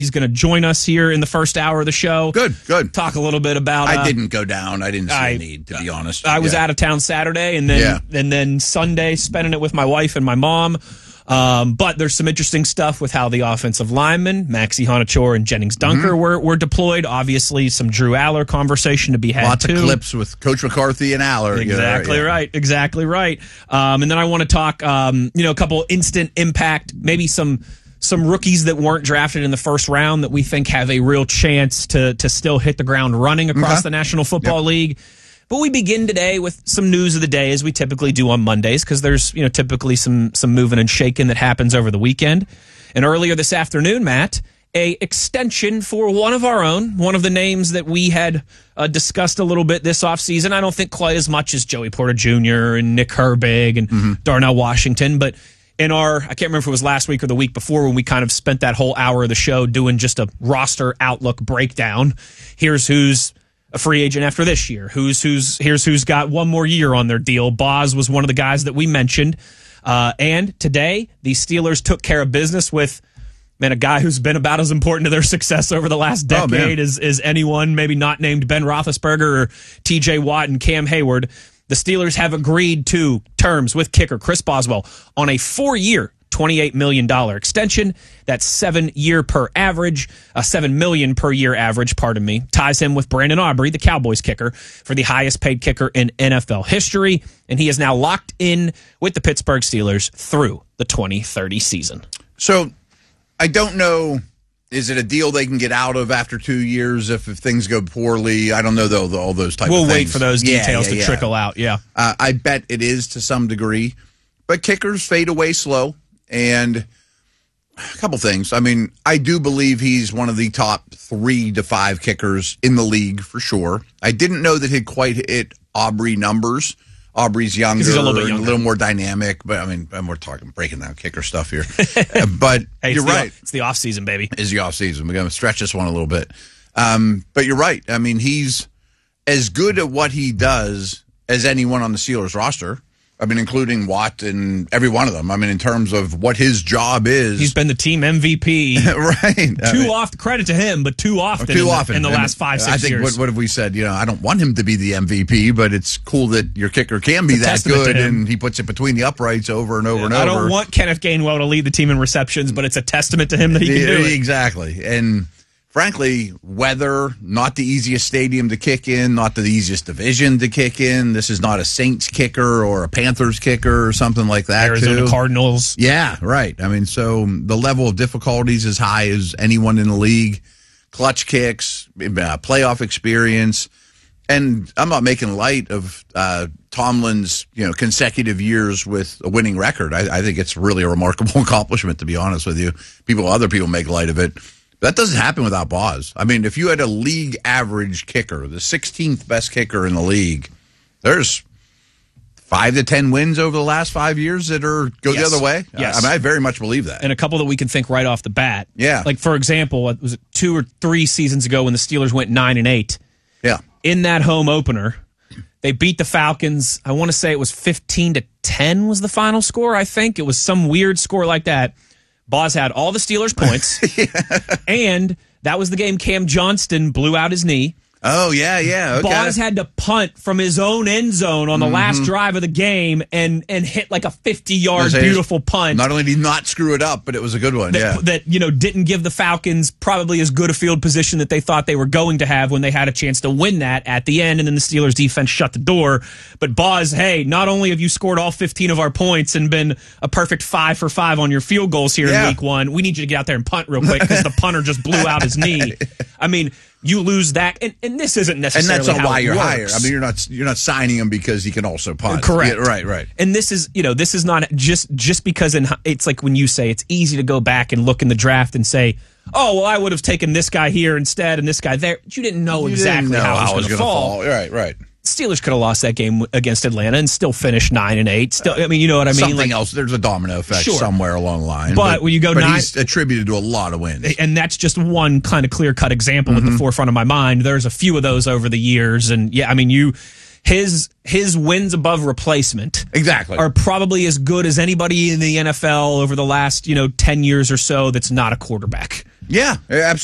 He's going to join us here in the first hour of the show. Good. Talk a little bit about... I didn't go down. I didn't see a need, to be honest. I was out of town Saturday, and then Sunday spending it with my wife and my mom. But there's some interesting stuff with how the offensive linemen, Maxi Honachor and Jennings Dunker, were deployed. Obviously, some Drew Aller conversation to be had, Lots of clips with Coach McCarthy and Aller. Exactly right. And then I want to talk, a couple instant impact, maybe some rookies that weren't drafted in the first round that we think have a real chance to still hit the ground running across the National Football League. But we begin today with some news of the day, as we typically do on Mondays, because there's typically some moving and shaking that happens over the weekend. And earlier this afternoon, Matt, a extension for one of our own, one of the names that we had discussed a little bit this offseason. I don't think quite as much as Joey Porter Jr. and Nick Herbig and Darnell Washington, but in I can't remember if it was last week or the week before when we kind of spent that whole hour of the show doing just a roster outlook breakdown. Here's who's a free agent after this year. Here's who's got one more year on their deal. Boz was one of the guys that we mentioned. And today, the Steelers took care of business with, a guy who's been about as important to their success over the last decade as anyone, maybe not named Ben Roethlisberger or T.J. Watt and Cam Hayward. The Steelers have agreed to terms with kicker Chris Boswell on a 4-year, $28 million extension. That's $7 million per year average, ties him with Brandon Aubrey, the Cowboys kicker, for the highest paid kicker in NFL history. And he is now locked in with the Pittsburgh Steelers through the 2030 season. So I don't know, is it a deal they can get out of after 2 years if things go poorly? I don't know, though, all those type of things. We'll wait for those details to trickle out, I bet it is to some degree. But kickers fade away slow. And a couple things. I do believe he's one of the top 3 to 5 kickers in the league for sure. I didn't know that he'd quite hit Aubrey numbers. Aubrey's younger, he's a little more dynamic, but we're talking breaking down kicker stuff here. But hey, you're right. It's the offseason, baby. It's the offseason. We're going to stretch this one a little bit. But you're right. He's as good at what he does as anyone on the Steelers roster. Including Watt and every one of them. In terms of what his job is. He's been the team MVP. Right. Too often, credit to him, but too often in the last 5-6 years. I think, what have we said? I don't want him to be the MVP, but it's cool that your kicker can be that good, and he puts it between the uprights over and over and over. I don't want Kenneth Gainwell to lead the team in receptions, but it's a testament to him that he can do it. Exactly. And frankly, weather, not the easiest stadium to kick in, not the easiest division to kick in. This is not a Saints kicker or a Panthers kicker or something like that. Arizona Cardinals. Yeah, right. So the level of difficulty is as high as anyone in the league. Clutch kicks, playoff experience. And I'm not making light of Tomlin's consecutive years with a winning record. I think it's really a remarkable accomplishment, to be honest with you. Other people make light of it. That doesn't happen without Boz. If you had a league average kicker, the 16th best kicker in the league, there's 5 to 10 wins over the last 5 years that go the other way. Yes. I very much believe that. And a couple that we can think right off the bat. Yeah. Like, for example, was it 2 or 3 seasons ago when the Steelers went 9-8? Yeah. In that home opener, they beat the Falcons. I want to say it was 15-10 was the final score, I think. It was some weird score like that. Boz had all the Steelers' points, and that was the game Cam Johnston blew out his knee. Oh, yeah. Okay. Boz had to punt from his own end zone on the last drive of the game and hit like a 50-yard beautiful punt. Not only did he not screw it up, but it was a good one. That didn't give the Falcons probably as good a field position that they thought they were going to have when they had a chance to win that at the end, and then the Steelers defense shut the door. But Boz, hey, not only have you scored all 15 of our points and been a perfect 5 for 5 on your field goals here in week 1, we need you to get out there and punt real quick because the punter just blew out his knee. You lose that, and this isn't necessarily and that's how why you're works. hired. You're not signing him because he can also punt. Correct. Yeah, right. And this is not just because it's like when you say it's easy to go back and look in the draft and say, oh, well, I would have taken this guy here instead and this guy there. You didn't know exactly how it was going to fall. Right. Steelers could have lost that game against Atlanta and still finished 9-8. Still, you know what I mean? Something else. There's a domino effect somewhere along the line. But when you go 9, he's attributed to a lot of wins, and that's just one kind of clear cut example at the forefront of my mind. There's a few of those over the years, and his wins above replacement are probably as good as anybody in the NFL over the last 10 years or so. That's not a quarterback. Yeah, absolutely.